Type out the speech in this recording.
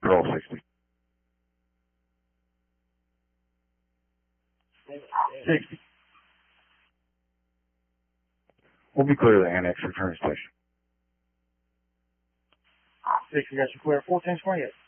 Call 60. 60. We'll be clear of the annex return station. 60, got you clear. 1428.